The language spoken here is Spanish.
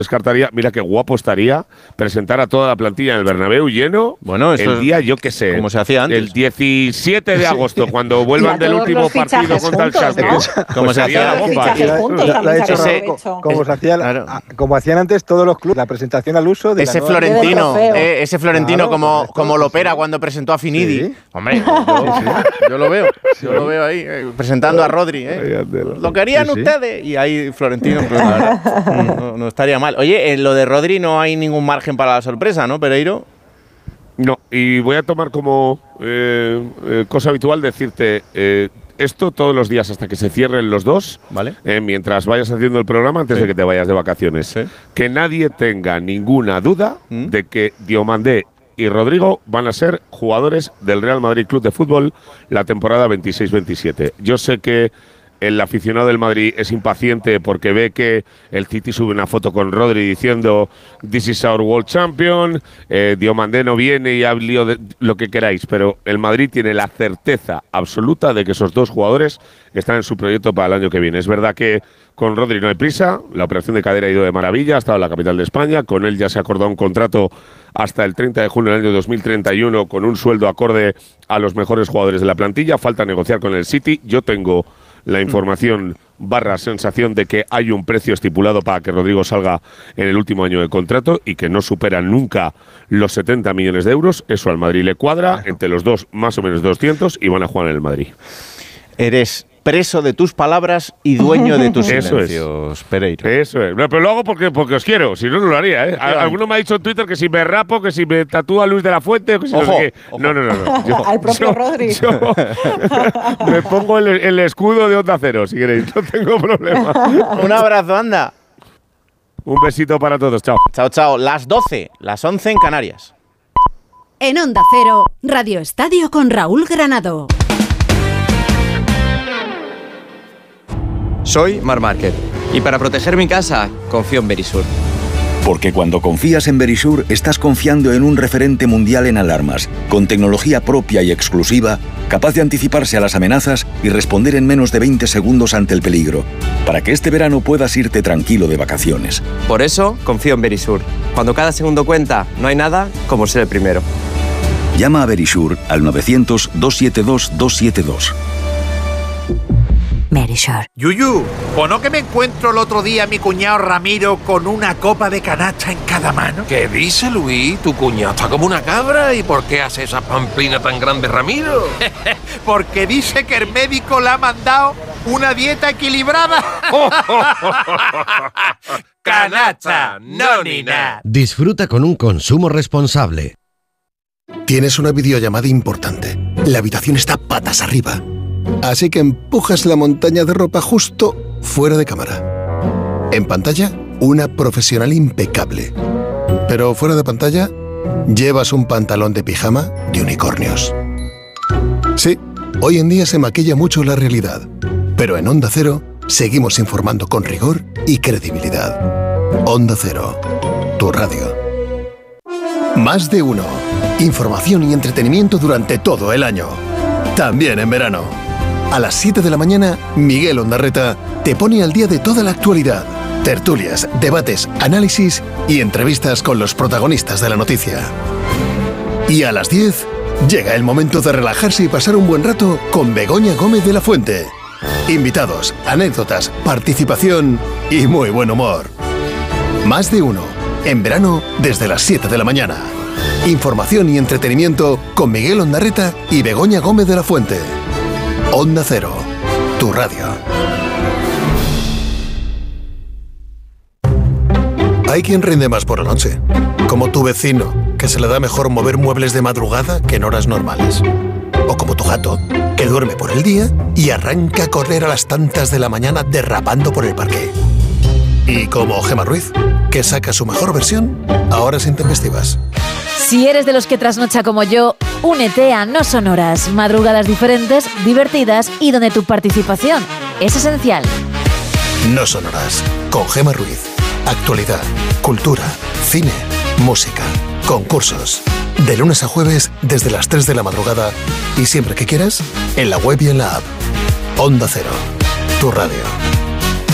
descartaría, mira qué guapo estaría presentar a toda la plantilla en el Bernabéu lleno. Bueno, eso el día, yo qué sé, como se hacía antes. El 17 de agosto, cuando vuelvan del último partido contra el Schalke. Como se hacía la bomba. Como hacían antes todos los clubes, la presentación al uso de ese Florentino como Lopera cuando presentó a Finidi. ¿Sí? Hombre, yo lo veo ahí, presentando a Rodri. Lo que harían ustedes. Y ahí Florentino, pues, no estaría mal. Oye, en lo de Rodri no hay ningún margen para la sorpresa, ¿no, Pereiro? No, y voy a tomar como cosa habitual decirte esto todos los días hasta que se cierren los dos, ¿vale? Mientras vayas haciendo el programa, antes de que te vayas de vacaciones. ¿Sí? Que nadie tenga ninguna duda de que Diomandé y Rodrigo van a ser jugadores del Real Madrid Club de Fútbol la temporada 26-27. Yo sé que el aficionado del Madrid es impaciente porque ve que el City sube una foto con Rodri diciendo "This is our world champion", Diomandé no viene y ha lío de lo que queráis, pero el Madrid tiene la certeza absoluta de que esos dos jugadores están en su proyecto para el año que viene. Es verdad que con Rodri no hay prisa, la operación de cadera ha ido de maravilla, ha estado en la capital de España, con él ya se ha acordado un contrato hasta el 30 de junio del año 2031 con un sueldo acorde a los mejores jugadores de la plantilla, falta negociar con el City. Yo tengo la información / sensación de que hay un precio estipulado para que Rodrigo salga en el último año de contrato y que no supera nunca los 70 millones de euros. Eso al Madrid le cuadra, entre los dos más o menos 200 y van a jugar en el Madrid. Eres preso de tus palabras y dueño de tus silencios, Pereiro. Eso es. Pero lo hago porque os quiero, si no, no lo haría. Alguno me ha dicho en Twitter que si me rapo, que si me tatúa Luis de la Fuente, que si ojo, no sé qué. No. Al propio Rodri. Yo me pongo el escudo de Onda Cero, si queréis, no tengo problema. Un abrazo, anda. Un besito para todos, chao. Chao. Las 12, las 11 en Canarias. En Onda Cero, Radio Estadio con Raúl Granado. Soy Marc Márquez y para proteger mi casa confío en Verisur. Porque cuando confías en Verisur estás confiando en un referente mundial en alarmas, con tecnología propia y exclusiva, capaz de anticiparse a las amenazas y responder en menos de 20 segundos ante el peligro, para que este verano puedas irte tranquilo de vacaciones. Por eso confío en Verisur. Cuando cada segundo cuenta, no hay nada como ser el primero. Llama a Verisur al 900-272-272. Verisur. Yuyu, ¿o no que me encuentro el otro día a mi cuñado Ramiro con una copa de canasta en cada mano? ¿Qué dice, Luis? Tu cuñado está como una cabra. ¿Y por qué hace esa pamplina tan grande, Ramiro? Porque dice que el médico le ha mandado una dieta equilibrada. Canasta, no ni nada. Disfruta con un consumo responsable. Tienes una videollamada importante. La habitación está patas arriba. Así que empujas la montaña de ropa justo fuera de cámara. En pantalla, una profesional impecable. Pero fuera de pantalla, llevas un pantalón de pijama de unicornios. Sí, hoy en día se maquilla mucho la realidad. Pero en Onda Cero, seguimos informando con rigor y credibilidad. Onda Cero, tu radio. Más de uno. Información y entretenimiento durante todo el año. También en verano. A las 7 de la mañana, Miguel Ondarreta te pone al día de toda la actualidad. Tertulias, debates, análisis y entrevistas con los protagonistas de la noticia. Y a las 10, llega el momento de relajarse y pasar un buen rato con Begoña Gómez de la Fuente. Invitados, anécdotas, participación y muy buen humor. Más de uno. En verano, desde las 7 de la mañana. Información y entretenimiento con Miguel Ondarreta y Begoña Gómez de la Fuente. Onda Cero, tu radio. Hay quien rinde más por la noche, como tu vecino, que se le da mejor mover muebles de madrugada que en horas normales. O como tu gato, que duerme por el día y arranca a correr a las tantas de la mañana derrapando por el parque. Y como Gemma Ruiz, que saca su mejor versión a horas intempestivas. Si eres de los que trasnocha como yo, únete a No Sonoras, madrugadas diferentes, divertidas y donde tu participación es esencial. No Sonoras, con Gemma Ruiz. Actualidad, cultura, cine, música, concursos. De lunes a jueves desde las 3 de la madrugada y siempre que quieras, en la web y en la app. Onda Cero, tu radio.